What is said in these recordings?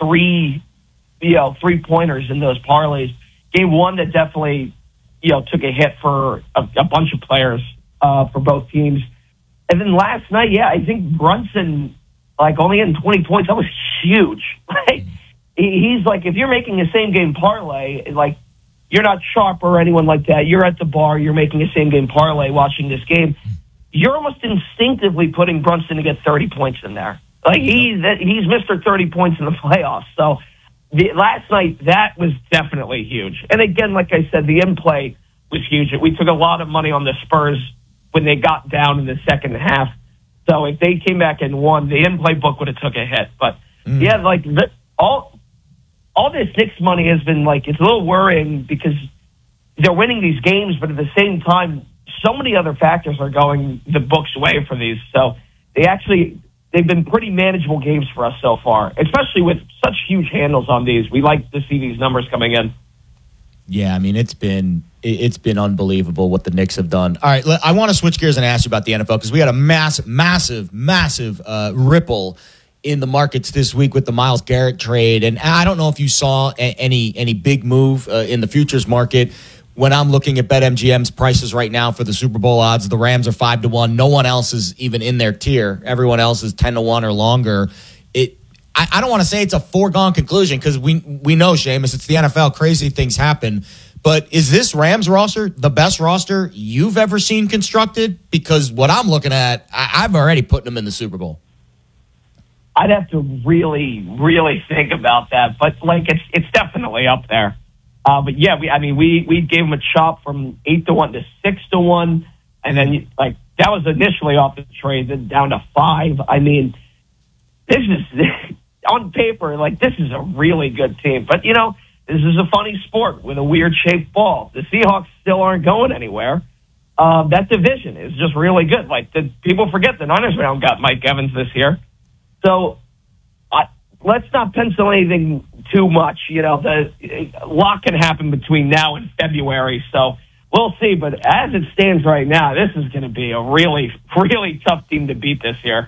3-pointers in those parlays. Game one that definitely, took a hit for a bunch of players for both teams. And then last night, I think Brunson, only getting 20 points, that was huge. He's if you're making a same-game parlay, you're not Sharp or anyone like that. You're at the bar, you're making a same-game parlay watching this game. You're almost instinctively putting Brunson to get 30 points in there. He's Mr. 30 points in the playoffs. So last night, that was definitely huge. And again, like I said, the in-play was huge. We took a lot of money on the Spurs when they got down in the second half. So if they came back and won, the in-play book would have took a hit. But, all this Knicks money has been, it's a little worrying because they're winning these games, but at the same time, so many other factors are going the book's way for these. So they've been pretty manageable games for us so far, especially with such huge handles on these. We like to see these numbers coming in. Yeah, I mean, it's been unbelievable what the Knicks have done. All right, I want to switch gears and ask you about the NFL because we had a massive ripple in the markets this week with the Myles Garrett trade. And I don't know if you saw any big move in the futures market. When I'm looking at BetMGM's prices right now for the Super Bowl odds, the Rams are 5-1. No one else is even in their tier. Everyone else is 10-1 or longer. I don't want to say it's a foregone conclusion because we know, Seamus, it's the NFL. Crazy things happen. But is this Rams roster the best roster you've ever seen constructed? Because what I'm looking at, I'm already putting them in the Super Bowl. I'd have to really, really think about that. But, it's definitely up there. But yeah, we gave him a chop from 8-1 to 6-1, and then that was initially off the trade, then down to 5. I mean, this is on paper this is a really good team. But this is a funny sport with a weird shaped ball. The Seahawks still aren't going anywhere. That division is just really good. People forget the Niners got Mike Evans this year, so let's not pencil anything too much. A lot can happen between now and February, so we'll see. But as it stands right now, this is going to be a really, really tough team to beat this year.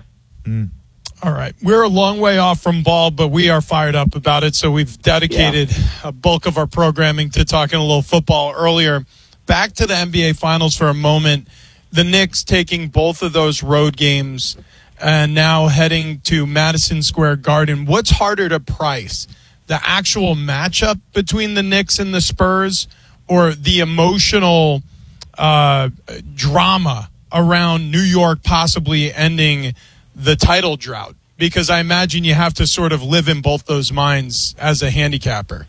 All right. We're a long way off from ball, but we are fired up about it, so we've dedicated a bulk of our programming to talking a little football earlier. Back to the NBA Finals for a moment. The Knicks taking both of those road games and now heading to Madison Square Garden. What's harder to price? The actual matchup between the Knicks and the Spurs or the emotional drama around New York possibly ending the title drought? Because I imagine you have to sort of live in both those minds as a handicapper.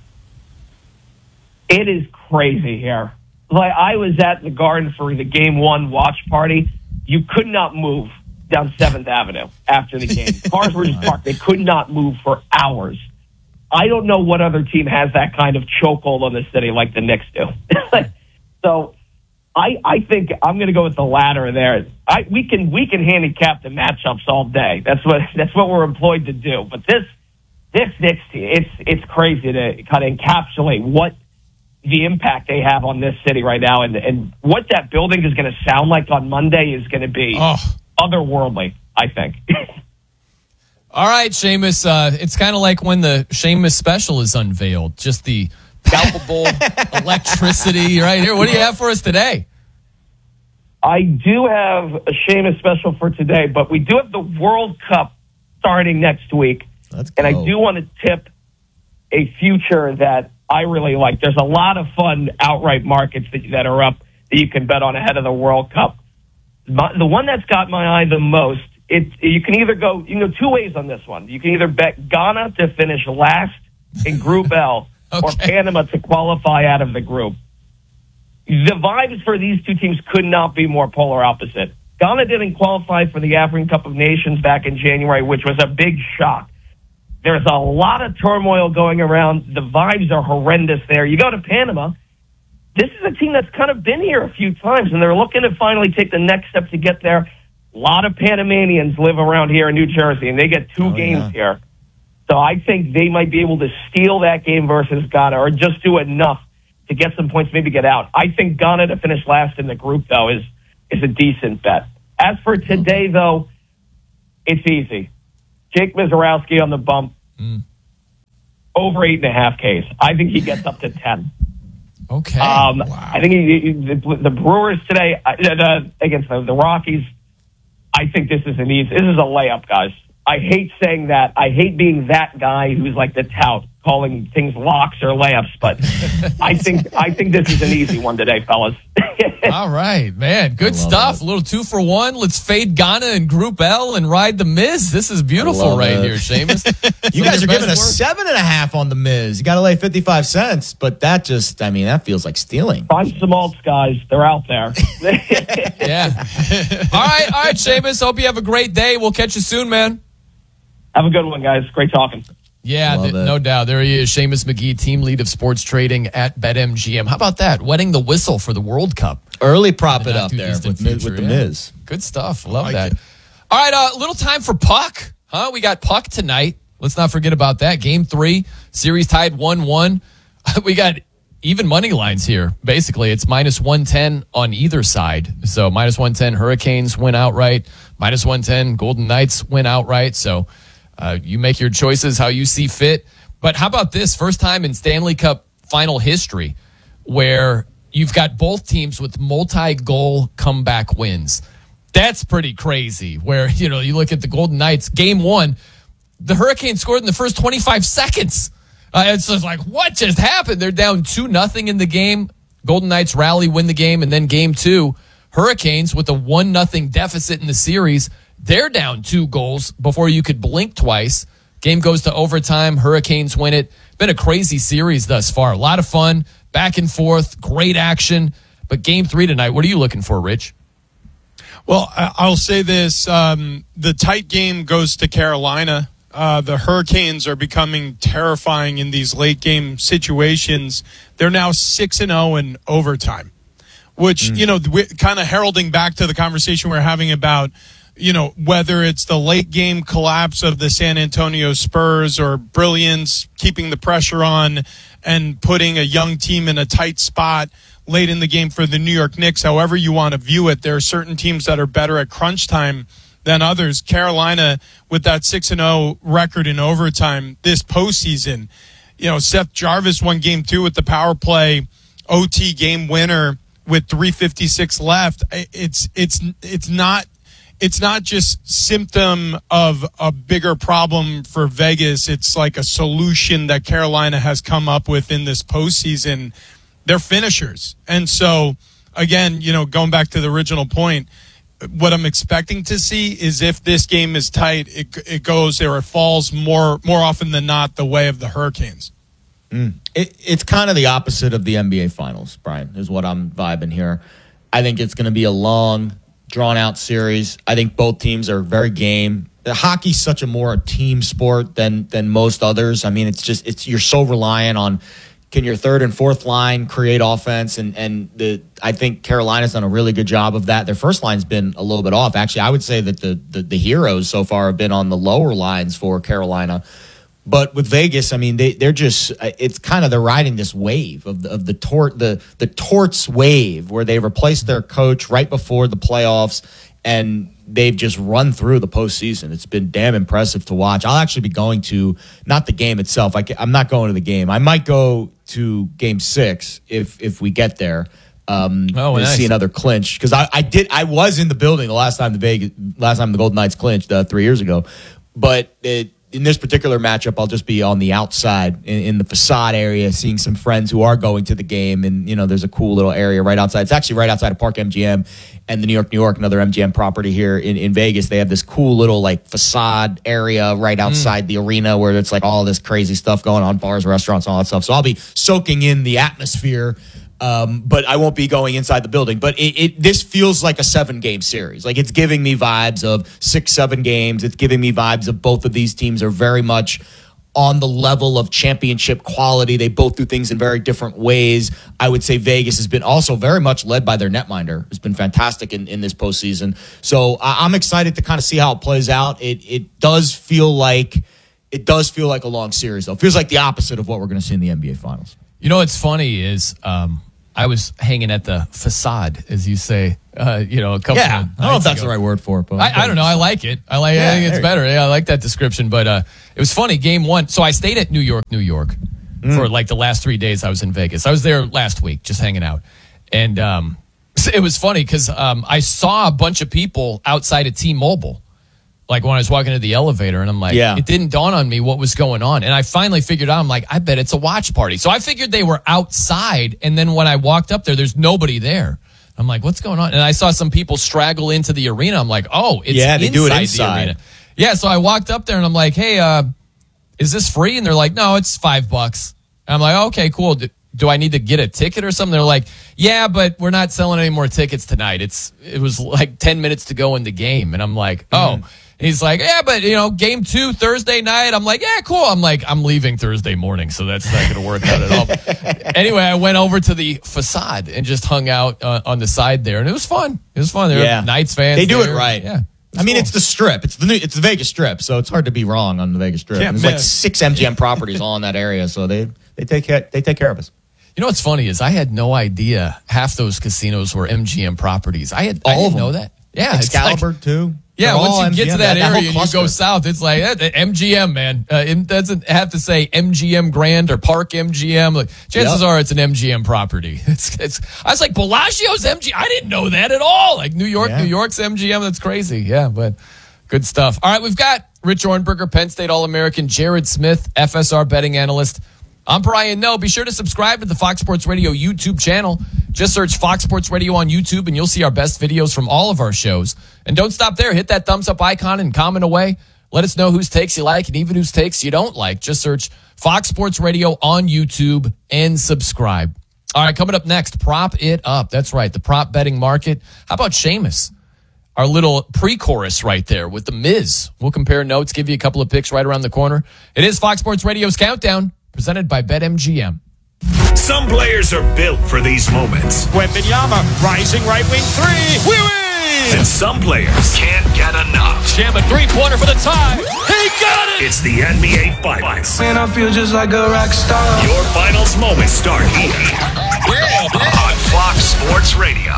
It is crazy here. I was at the Garden for the Game 1 watch party. You could not move down 7th Avenue after the game. Cars were just parked. They could not move for hours. I don't know what other team has that kind of chokehold on the city like the Knicks do. So I think I'm going to go with the latter there. We can handicap the matchups all day. That's what we're employed to do. But this Knicks team, it's crazy to kind of encapsulate what the impact they have on this city right now, and what that building is going to sound like on Monday is going to be otherworldly, I think. All right, Seamus. It's kind of like when the Seamus special is unveiled. Just the palpable electricity right here. What do you have for us today? I do have a Seamus special for today, but we do have the World Cup starting next week. And I do want to tip a future that I really like. There's a lot of fun outright markets that are up that you can bet on ahead of the World Cup. The one that's got my eye the most, you can go two ways on this one. You can either bet Ghana to finish last in Group L or Panama to qualify out of the group. The vibes for these two teams could not be more polar opposite. Ghana didn't qualify for the African Cup of Nations back in January, which was a big shock. There's a lot of turmoil going around. The vibes are horrendous there. You go to Panama, this is a team that's kind of been here a few times, and they're looking to finally take the next step to get there. A lot of Panamanians live around here in New Jersey, and they get two games here. So I think they might be able to steal that game versus Ghana or just do enough to get some points, maybe get out. I think Ghana to finish last in the group, though, is a decent bet. As for today, though, it's easy. Jake Mizorowski on the bump. over 8.5 Ks. I think he gets up to 10. Okay. Wow. I think the Brewers today against the Rockies. I think this is this is a layup, guys. I hate saying that. I hate being that guy who's like the tout, calling things locks or layups. But I think this is an easy one today, fellas. All right, man. Good stuff. A little 2-for-1. Let's fade Ghana in Group L and ride the Miz. This is beautiful right here, Seamus. You guys are giving a 7.5 on the Miz. You got to lay 55 cents, but that feels like stealing. Find some alts, guys. They're out there. Yeah. All right, Seamus. Hope you have a great day. We'll catch you soon, man. Have a good one, guys. Great talking. Yeah, no doubt. There he is, Seamus McGee, team lead of sports trading at BetMGM. How about that? Wetting the whistle for the World Cup. Early prop it up there with the Miz. Good stuff. Love that. All right, little time for Puck. We got Puck tonight. Let's not forget about that. Game 3, series tied 1-1. We got even money lines here. Basically, it's -110 on either side. So -110 Hurricanes win outright. -110 Golden Knights win outright. So you make your choices how you see fit. But how about this? First time in Stanley Cup final history where you've got both teams with multi-goal comeback wins. That's pretty crazy. Where, you look at the Golden Knights, game 1, the Hurricanes scored in the first 25 seconds. It's just like, what just happened? They're down 2-0 in the game. Golden Knights rally, win the game. And then game 2, Hurricanes with a 1-0 deficit in the series. They're down 2 goals before you could blink twice. Game goes to overtime. Hurricanes win it. Been a crazy series thus far. A lot of fun, back and forth, great action. But game 3 tonight, what are you looking for, Rich? Well, I'll say this. The tight game goes to Carolina. The Hurricanes are becoming terrifying in these late game situations. They're now 6-0 in overtime, which, kind of heralding back to the conversation we're having about, whether it's the late game collapse of the San Antonio Spurs or brilliance, keeping the pressure on and putting a young team in a tight spot late in the game for the New York Knicks, however you want to view it. There are certain teams that are better at crunch time than others. Carolina, with that 6-0 record in overtime this postseason, Seth Jarvis won game 2 with the power play OT game winner with 3:56 left. It's not just symptom of a bigger problem for Vegas. It's like a solution that Carolina has come up with in this postseason. They're finishers. And so, again, going back to the original point, what I'm expecting to see is if this game is tight, it goes or it falls more often than not the way of the Hurricanes. It's kind of the opposite of the NBA Finals, Brian, is what I'm vibing here. I think it's going to be a long, drawn-out series. I think both teams are very game. Hockey's such a more team sport than most others. I mean, you're so reliant on can your third and fourth line create offense, and I think Carolina's done a really good job of that. Their first line's been a little bit off. Actually, I would say that the heroes so far have been on the lower lines for Carolina. But with Vegas, I mean, they're just it's kind of they're riding this wave of the Torts wave where they replaced their coach right before the playoffs and they've just run through the postseason. It's been damn impressive to watch. I'll actually be going to not the game itself. I'm not going to the game. I might go to Game 6 if we get there. Nice. See another clinch because I was in the building the last time the Golden Knights clinched 3 years ago, but in this particular matchup, I'll just be on the outside in the facade area, seeing some friends who are going to the game. And, there's a cool little area right outside. It's actually right outside of Park MGM and the New York, another MGM property here in Vegas. They have this cool little facade area right outside the arena where it's all this crazy stuff going on, bars, restaurants, all that stuff. So I'll be soaking in the atmosphere. But I won't be going inside the building. But this feels like a 7-game series. It's giving me vibes of 6-7 games. It's giving me vibes of both of these teams are very much on the level of championship quality. They both do things in very different ways. I would say Vegas has been also very much led by their netminder. It's been fantastic in this postseason. So I'm excited to kind of see how it plays out. It does feel like a long series, though. It feels like the opposite of what we're going to see in the NBA Finals. What's funny is I was hanging at the facade, as you say, a couple of I don't know if that's the right word for it, but I don't know. I like it. I think it's better. Yeah, I like that description. But it was funny. Game 1. So I stayed at New York for like the last 3 days I was in Vegas. I was there last week just hanging out. And it was funny because I saw a bunch of people outside of T-Mobile. Like when I was walking to the elevator, and I'm like, it didn't dawn on me what was going on. And I finally figured out, I'm like, I bet it's a watch party. So I figured they were outside. And then when I walked up there's nobody there. I'm like, what's going on? And I saw some people straggle into the arena. I'm like, oh, it's they do it inside the arena. Yeah, so I walked up there and I'm like, hey, is this free? And they're like, no, it's $5. And I'm like, okay, cool. Do I need to get a ticket or something? They're like, yeah, but we're not selling any more tickets tonight. It was like 10 minutes to go in the game. And I'm like, oh. He's like, yeah, but, game 2 Thursday night. I'm like, yeah, cool. I'm like, I'm leaving Thursday morning, so that's not going to work out at all. Anyway, I went over to the facade and just hung out on the side there, and it was fun. There were Knights fans. They do there. it right. Yeah. I mean, it's the Strip. It's the Vegas Strip, so it's hard to be wrong on the Vegas Strip. There's like 6 MGM properties all in that area, so they take care of us. You know what's funny is I had no idea half those casinos were MGM properties. I didn't know that. Yeah, Excalibur too. Yeah, once you get to that area and you go cluster. south, it's like MGM, man. It doesn't have to say MGM Grand or Park MGM. Like, chances are it's an MGM property. I was like, Bellagio's MGM. I didn't know that at all. Like New York's MGM. That's crazy. Yeah, but good stuff. All right, we've got Rich Ornberger, Penn State All-American, Jared Smith, FSR betting analyst. I'm Brian Noe. Be sure to subscribe to the Fox Sports Radio YouTube channel. Just search Fox Sports Radio on YouTube, and you'll see our best videos from all of our shows. And don't stop there. Hit that thumbs up icon and comment away. Let us know whose takes you like and even whose takes you don't like. Just search Fox Sports Radio on YouTube and subscribe. All right, coming up next, Prop It Up. That's right, the prop betting market. How about Sheamus? Our little pre-chorus right there with The Miz. We'll compare notes, give you a couple of picks right around the corner. It is Fox Sports Radio's Countdown, presented by BetMGM. Some players are built for these moments. Wembanyama, rising right wing three. We win! And some players can't get enough. Jam a three-pointer for the tie. He got it! It's the NBA Finals. Man, I feel just like a rock star. Your finals moments start here on Fox Sports Radio.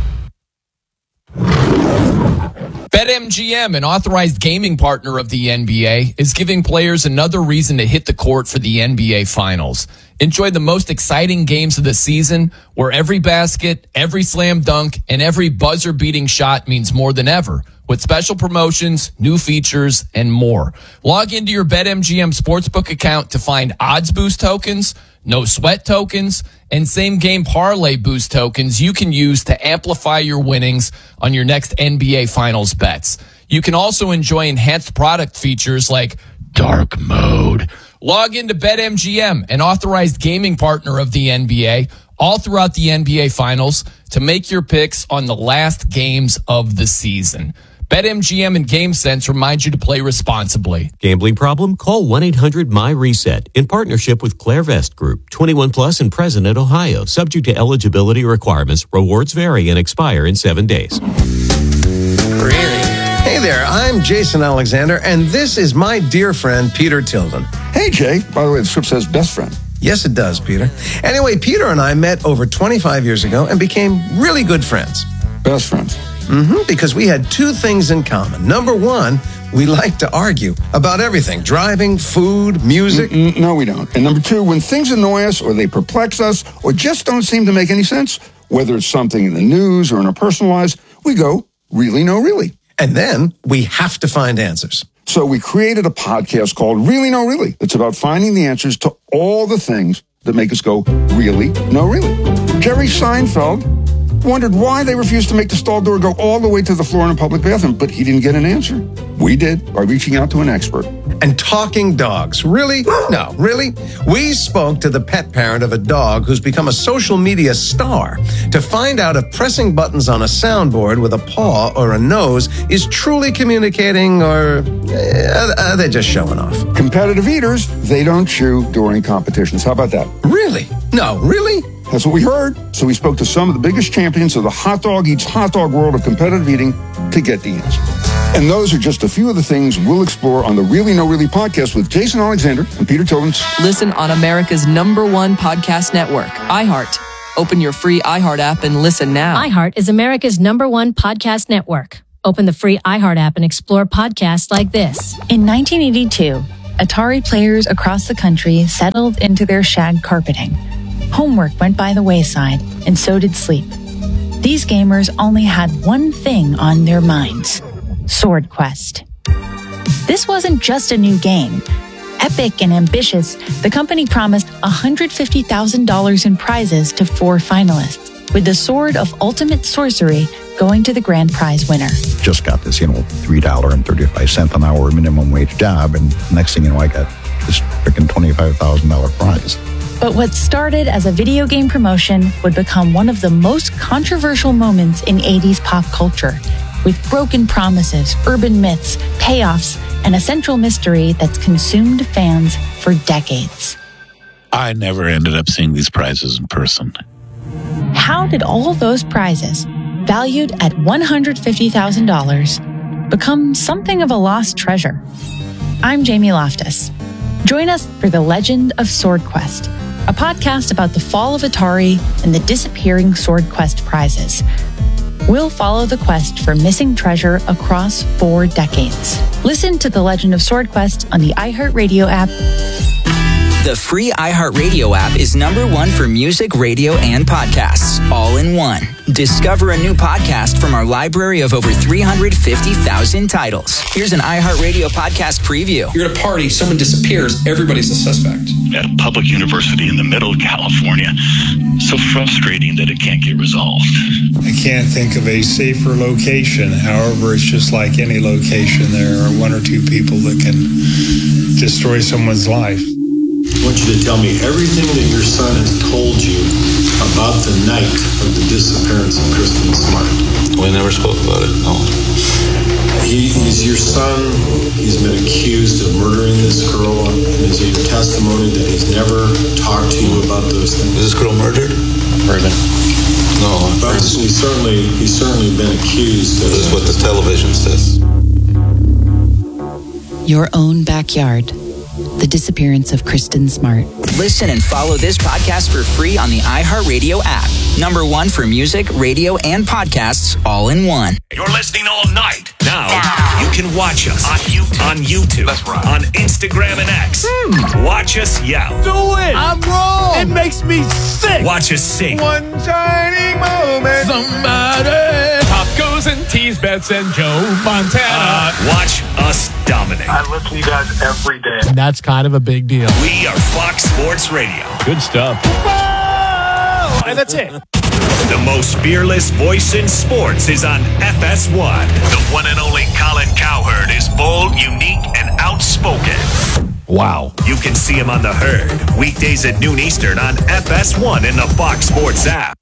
BetMGM, an authorized gaming partner of the NBA, is giving players another reason to hit the court for the NBA Finals. Enjoy the most exciting games of the season, where every basket, every slam dunk, and every buzzer-beating shot means more than ever, with special promotions, new features, and more. Log into your BetMGM Sportsbook account to find odds boost tokens, no sweat tokens, and same game parlay boost tokens you can use to amplify your winnings on your next NBA Finals bets. You can also enjoy enhanced product features like dark mode. Log into BetMGM, an authorized gaming partner of the NBA, all throughout the NBA Finals to make your picks on the last games of the season. BetMGM and GameSense remind you to play responsibly. Gambling problem? Call 1-800-MY-RESET in partnership with Clairvest Group. 21 plus in President, Ohio. Subject to eligibility requirements. Rewards vary and expire in 7 days. Hey there, I'm Jason Alexander, and this is my dear friend, Peter Tilden. Hey, Jay. By the way, the script says best friend. Yes, it does, Peter. Anyway, Peter and I met over 25 years ago and became really good friends. Best friends. Because we had two things in common. Number one, we like to argue about everything. Driving, food, music. No, we don't. And number two, when things annoy us or they perplex us or just don't seem to make any sense, whether it's something in the news or in our personal lives, we go, really, no, really. And then we have to find answers. So we created a podcast called Really, No, Really. It's about finding the answers to all the things that make us go, really, no, really. Jerry Seinfeld wondered why they refused to make the stall door go all the way to the floor in a public bathroom, but he didn't get an answer. We did by reaching out to an expert. And talking dogs. Really? No, really? We spoke to the pet parent of a dog who's become a social media star to find out if pressing buttons on a soundboard with a paw or a nose is truly communicating, or are they just showing off? Competitive eaters, they don't chew during competitions. How about that? Really? No, really? That's what we heard. So we spoke to some of the biggest champions of the hot dog eats hot dog world of competitive eating to get the answer. And those are just a few of the things we'll explore on the Really No Really podcast with Jason Alexander and Peter Tilden. Listen on America's #1 podcast network, iHeart. Open your free iHeart app and listen now. iHeart is America's #1 podcast network. Open the free iHeart app and explore podcasts like this. In 1982, Atari players across the country settled into their shag carpeting. Homework went by the wayside, and so did sleep. These gamers only had one thing on their minds: Sword Quest. This wasn't just a new game. Epic and ambitious, the company promised $150,000 in prizes to 4 finalists, with the Sword of Ultimate Sorcery going to the grand prize winner. Just got this, $3.35 an hour minimum wage job, and next thing you know, I got this freaking $25,000 prize. But what started as a video game promotion would become one of the most controversial moments in 80s pop culture, with broken promises, urban myths, payoffs, and a central mystery that's consumed fans for decades. I never ended up seeing these prizes in person. How did all those prizes, valued at $150,000, become something of a lost treasure? I'm Jamie Loftus. Join us for The Legend of Sword Quest, a podcast about the fall of Atari and the disappearing Sword Quest prizes. We'll follow the quest for missing treasure across 4 decades. Listen to The Legend of Sword Quest on the iHeartRadio app. The free iHeartRadio app is #1 for music, radio, and podcasts, all in one. Discover a new podcast from our library of over 350,000 titles. Here's an iHeartRadio podcast preview. You're at a party, someone disappears, everybody's a suspect. At a public university in the middle of California. So frustrating that it can't get resolved. I can't think of a safer location. However, it's just like any location. There are 1 or 2 people that can destroy someone's life. I want you to tell me everything that your son has told you about the night of the disappearance of Kristen Smart. We never spoke about it, no. He's your son. He's been accused of murdering this girl. And is it your testimony that he's never talked to you about those things? Is this girl murdered? Proven. No. But he's certainly been accused. This is what the television says. Your own backyard. The disappearance of Kristen Smart. Listen and follow this podcast for free on the iHeartRadio app. #1 for music, radio, and podcasts, all in one. You're listening all night. Now you can watch us on YouTube, on Instagram and X. Watch us yell. Do it! I'm wrong! It makes me sick! Watch us sing. One shining moment. Somebody. Pop goes and tease Bets and Joe Montana. Watch us dominate. I listen to you guys every day. And that's kind of a big deal. We are Fox Sports Radio. Good stuff. Whoa! And that's it. The most fearless voice in sports is on FS1. The one and only Colin Cowherd is bold, unique, and outspoken. Wow. You can see him on The Herd, weekdays at noon Eastern on FS1 in the Fox Sports app.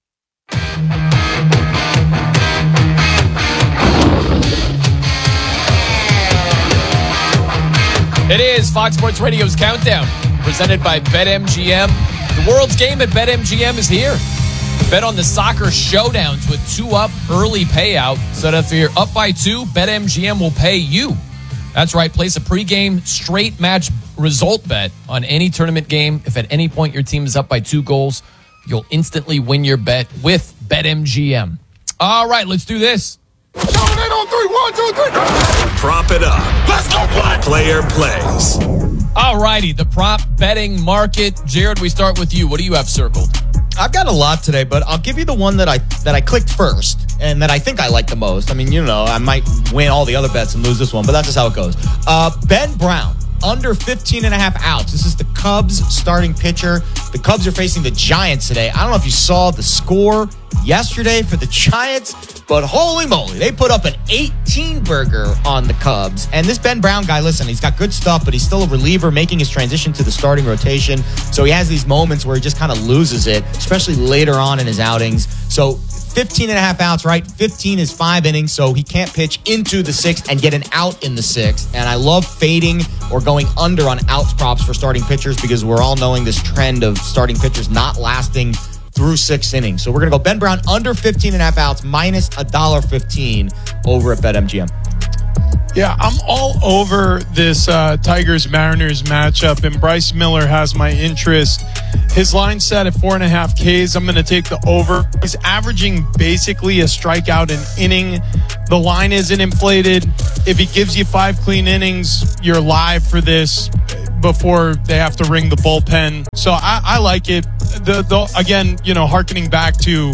It is Fox Sports Radio's Countdown, presented by BetMGM. The world's game at BetMGM is here. Bet on the soccer showdowns with 2 up early payout, so that if you're up by 2, BetMGM will pay you. That's right, place a pregame straight match result bet on any tournament game. If at any point your team is up by 2 goals, you'll instantly win your bet with BetMGM. All right, let's do this. Showdown on 3, 1, 2, 3. Prop it up. Let's go play. Player plays. All righty, the prop betting market. Jared, we start with you. What do you have circled? I've got a lot today, but I'll give you the one that I clicked first and that I think I like the most. I mean, I might win all the other bets and lose this one, but that's just how it goes. Ben Brown, under 15.5 outs. This is the Cubs starting pitcher. The Cubs are facing the Giants today. I don't know if you saw the score yesterday for the Giants, but holy moly, they put up an 18-burger on the Cubs. And this Ben Brown guy, listen, he's got good stuff, but he's still a reliever making his transition to the starting rotation. So he has these moments where he just kind of loses it, especially later on in his outings. So 15.5 outs, right? 15 is 5 innings, so he can't pitch into the 6th and get an out in the 6th. And I love fading or going under on outs props for starting pitchers because we're all knowing this trend of starting pitchers not lasting through 6 innings. So we're going to go Ben Brown under 15.5 outs minus $1.15 over at BetMGM. Yeah, I'm all over this Tigers-Mariners matchup, and Bryce Miller has my interest. His line set at 4.5 Ks. I'm going to take the over. He's averaging basically a strikeout an inning. The line isn't inflated. If he gives you 5 clean innings, you're live for this before they have to ring the bullpen. So I like it. Again, hearkening back to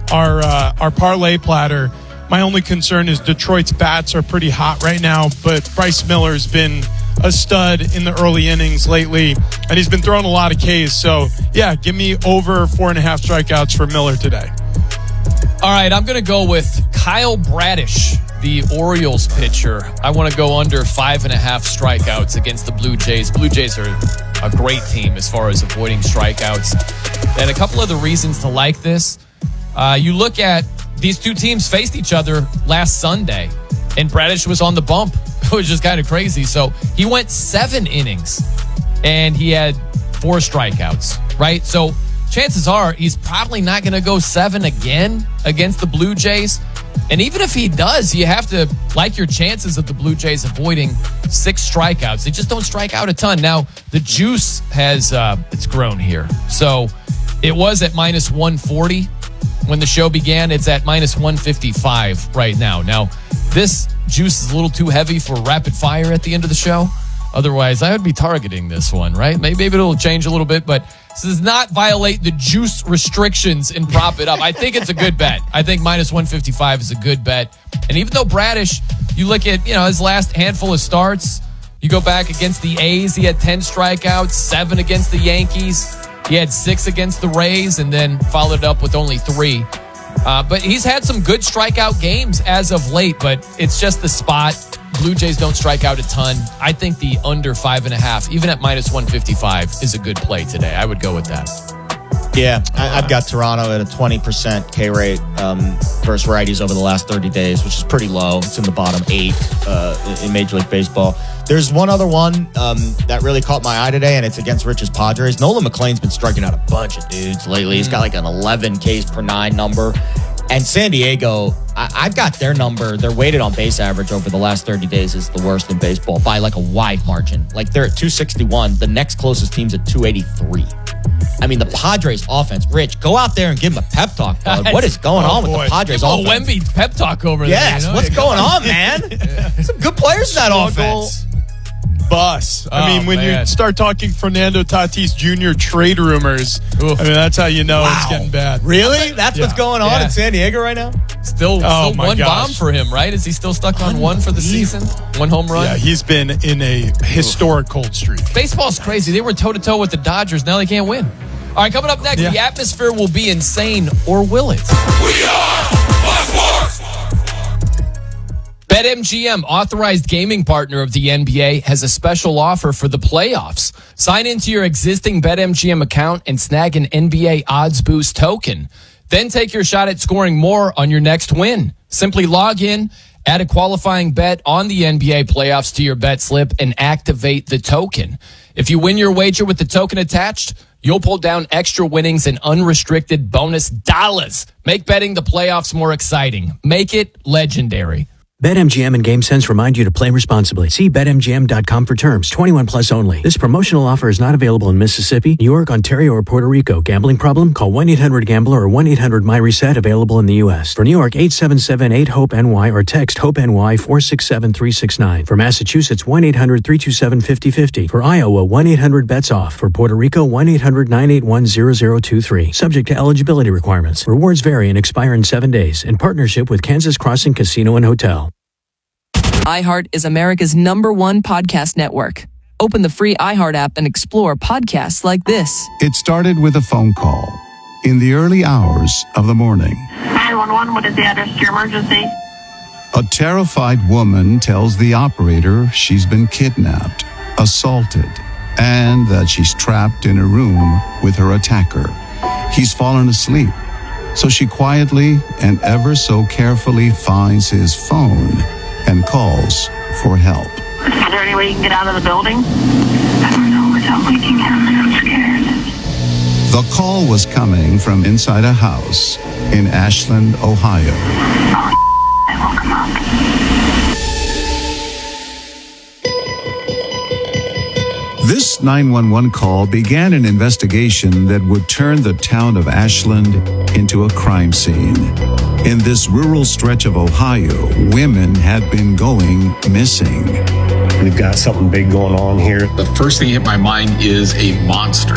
our parlay platter, my only concern is Detroit's bats are pretty hot right now, but Bryce Miller's been a stud in the early innings lately, and he's been throwing a lot of Ks. So, yeah, give me over 4.5 strikeouts for Miller today. All right, I'm going to go with Kyle Bradish, the Orioles pitcher. I want to go under 5.5 strikeouts against the Blue Jays. Blue Jays are a great team as far as avoiding strikeouts. And a couple of the reasons to like this, you look at these two teams faced each other last Sunday, and Bradish was on the bump, which is kind of crazy. So he went 7 innings, and he had 4 strikeouts, right? So chances are he's probably not going to go 7 again against the Blue Jays. And even if he does, you have to like your chances of the Blue Jays avoiding 6 strikeouts. They just don't strike out a ton. Now, the juice has it's grown here. So it was at minus 140 when the show began. It's at minus 155 right now. Now, this juice is a little too heavy for rapid fire at the end of the show. Otherwise, I would be targeting this one, right? Maybe it'll change a little bit, but this does not violate the juice restrictions and prop it up. I think it's a good bet. I think minus 155 is a good bet. And even though Bradish, you look at, his last handful of starts, you go back against the A's, he had 10 strikeouts, 7 against the Yankees. He had 6 against the Rays and then followed it up with only 3. But he's had some good strikeout games as of late, but it's just the spot. Blue Jays don't strike out a ton. I think the under 5.5, even at minus 155, is a good play today. I would go with that. Yeah, I've got Toronto at a 20% K rate versus righties over the last 30 days, which is pretty low. It's in the bottom 8 in Major League Baseball. There's one other one that really caught my eye today, and it's against Rich's Padres. Nolan McLean's been striking out a bunch of dudes lately. He's got like an 11 Ks per 9 number. And San Diego, I've got their number. Their weighted on base average over the last 30 days is the worst in baseball by like a wide margin. Like they're at 261. The next closest team's at 283. I mean, the Padres offense. Rich, go out there and give him a pep talk, bud. What is going on with the Padres offense? Wemby pep talk over there. Yes, what's going on, man? Some good players in that offense. Bus. I mean, when you start talking Fernando Tatis Jr. trade rumors, that's how you know it's getting bad. Really? That's what's going on in San Diego right now? Still one bomb for him, right? Is he still stuck on 1 for the season? 1 home run? Yeah, he's been in a historic cold streak. Baseball's crazy. They were toe-to-toe with the Dodgers. Now they can't win. All right, coming up next, the atmosphere will be insane, or will it? We are Fox Sports! BetMGM, authorized gaming partner of the NBA, has a special offer for the playoffs. Sign into your existing BetMGM account and snag an NBA Odds Boost token. Then take your shot at scoring more on your next win. Simply log in, add a qualifying bet on the NBA playoffs to your bet slip, and activate the token. If you win your wager with the token attached, you'll pull down extra winnings and unrestricted bonus dollars. Make betting the playoffs more exciting. Make it legendary. BetMGM and GameSense remind you to play responsibly. See BetMGM.com for terms. 21 plus only. This promotional offer is not available in Mississippi, New York, Ontario, or Puerto Rico. Gambling problem? Call 1-800-GAMBLER or 1-800-MyReset. Available in the U.S. For New York, 877-8-HOPE-NY or text HOPE-NY 467-369. For Massachusetts, 1-800-327-5050. For Iowa, 1-800-BETS-OFF. For Puerto Rico, 1-800-981-0023. Subject to eligibility requirements. Rewards vary and expire in 7 days. In partnership with Kansas Crossing Casino and Hotel. iHeart is America's #1 podcast network. Open the free iHeart app and explore podcasts like this. It started with a phone call in the early hours of the morning. 911, what is the address to your emergency? A terrified woman tells the operator she's been kidnapped, assaulted, and that she's trapped in a room with her attacker. He's fallen asleep, so she quietly and ever so carefully finds his phone and calls for help. Is there any way you can get out of the building? I don't know without waking him. I'm scared. The call was coming from inside a house in Ashland, Ohio. I woke him up. This 911 call began an investigation that would turn the town of Ashland into a crime scene. In this rural stretch of Ohio, women had been going missing. We've got something big going on here. The first thing that hit my mind is a monster.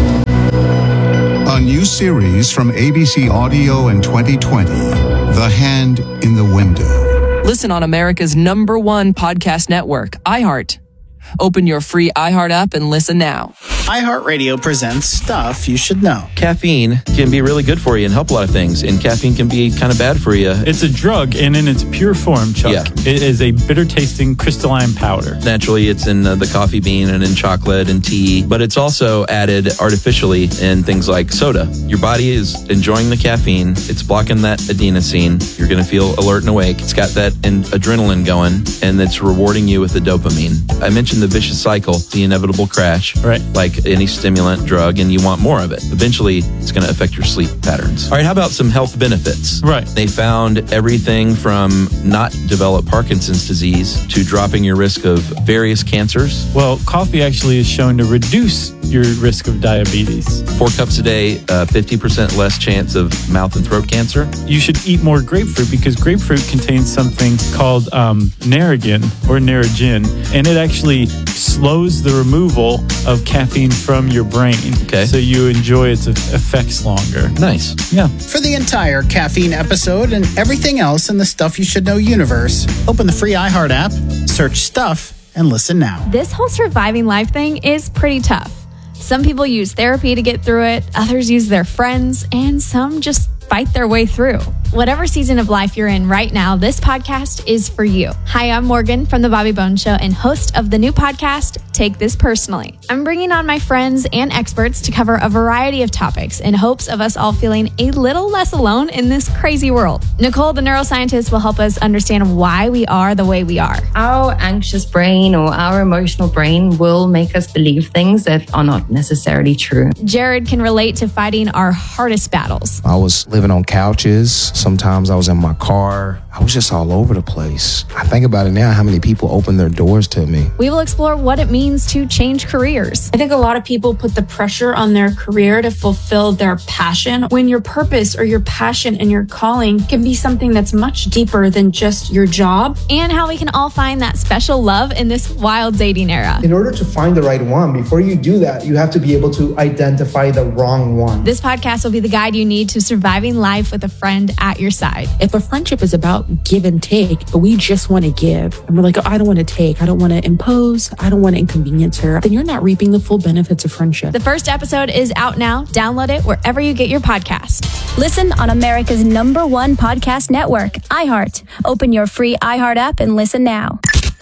A new series from ABC Audio in 2020, The Hand in the Window. Listen on America's #1 podcast network, iHeart. Open your free iHeart app and listen now. iHeartRadio presents Stuff You Should Know. Caffeine can be really good for you and help a lot of things, and caffeine can be kind of bad for you. It's a drug, and in its pure form, Chuck, it is a bitter-tasting crystalline powder. Naturally, it's in the coffee bean and in chocolate and tea, but it's also added artificially in things like soda. Your body is enjoying the caffeine. It's blocking that adenosine. You're going to feel alert and awake. It's got that adrenaline going, and it's rewarding you with the dopamine. I mentioned the vicious cycle, the inevitable crash, right? Like any stimulant drug, and you want more of it. Eventually, it's going to affect your sleep patterns. All right, how about some health benefits? Right. They found everything from not develop Parkinson's disease to dropping your risk of various cancers. Well, coffee actually is shown to reduce your risk of diabetes. 4 cups a day, 50% less chance of mouth and throat cancer. You should eat more grapefruit because grapefruit contains something called Naregin or Narragin, and it actually slows the removal of caffeine from your brain. Okay. So you enjoy its effects longer. Nice. Yeah. For the entire caffeine episode and everything else in the Stuff You Should Know universe, open the free iHeart app, search Stuff, and listen now. This whole surviving life thing is pretty tough. Some people use therapy to get through it, others use their friends, and some just fight their way through. Whatever season of life you're in right now, this podcast is for you. Hi, I'm Morgan from The Bobby Bones Show and host of the new podcast, Take This Personally. I'm bringing on my friends and experts to cover a variety of topics in hopes of us all feeling a little less alone in this crazy world. Nicole, the neuroscientist, will help us understand why we are the way we are. Our anxious brain or our emotional brain will make us believe things that are not necessarily true. Jared can relate to fighting our hardest battles. I was living on couches. Sometimes I was in my car. I was just all over the place. I think about it now, how many people opened their doors to me. We will explore what it means to change careers. I think a lot of people put the pressure on their career to fulfill their passion, when your purpose or your passion and your calling can be something that's much deeper than just your job. And how we can all find that special love in this wild dating era. In order to find the right one, before you do that, you have to be able to identify the wrong one. This podcast will be the guide you need to surviving life with a friend at your side. If a friendship is about give and take, but we just want to give, and we're like, oh, I don't want to take, I don't want to impose, I don't want to inconvenience her, then you're not reaping the full benefits of friendship. The first episode is out now. Download it wherever you get your podcast. Listen on America's #1 podcast network, iHeart. Open your free iHeart app and listen now.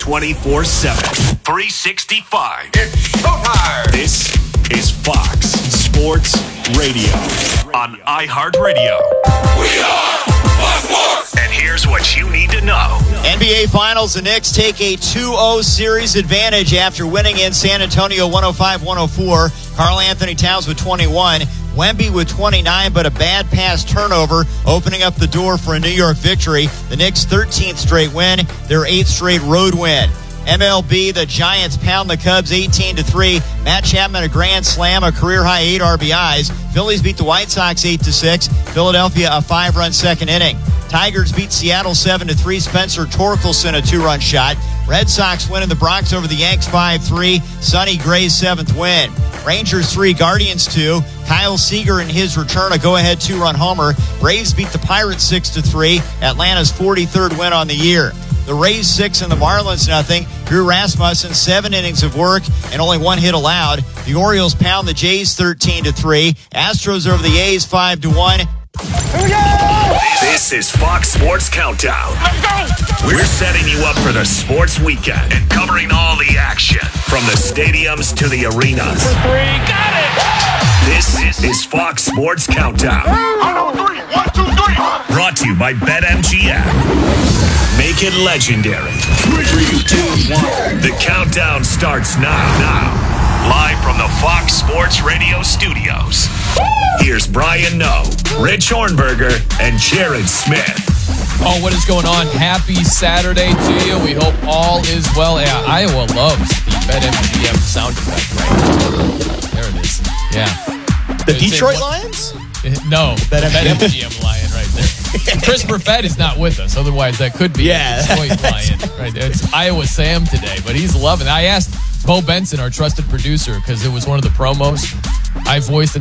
24/7, 365. It's showtime. This is Fox Sports Radio on iHeartRadio. We are Fox Sports. And here's what you need to know. NBA Finals, the Knicks take a 2-0 series advantage after winning in San Antonio 105-104. Karl Anthony Towns with 21. Wemby with 29, but a bad pass turnover opening up the door for a New York victory. The Knicks' 13th straight win, their 8th straight road win. MLB, the Giants pound the Cubs 18-3. Matt Chapman a grand slam, a career-high 8 RBIs. Phillies beat the White Sox 8-6. Philadelphia a 5-run second inning. Tigers beat Seattle 7-3. Spencer Torkelson a 2-run shot. Red Sox win in the Bronx over the Yanks 5-3. Sonny Gray's 7th win. Rangers 3, Guardians 2. Kyle Seager in his return a go-ahead 2-run homer. Braves beat the Pirates 6-3. Atlanta's 43rd win on the year. The Rays 6 and the Marlins 0. Drew Rasmussen 7 innings of work and only 1 hit allowed. The Orioles pound the Jays 13-3. Astros over the A's 5-1. Here we go! This is Fox Sports Countdown. Let's go! We're setting you up for the sports weekend and covering all the action from the stadiums to the arenas. For 3, got it! This is Fox Sports Countdown. 1, 2, 3, 1, 2, 3. Brought to you by BetMGM. Make it legendary. 3, 2, 1. The countdown starts now. Live from the Fox Sports Radio studios. Here's Brian Noe, Rich Hornberger, and Jared Smith. Oh, what is going on? Happy Saturday to you. We hope all is well. Yeah, Iowa loves the BetMGM sound effect right there. There it is. Yeah. The Detroit Lions? No, BetMGM Lion right there. Chris Perfett is not with us. Otherwise, that could be a Detroit Lion. Right there. It's Iowa Sam today, but he's loving it. I asked Bo Benson, our trusted producer, because it was one of the promos. I voiced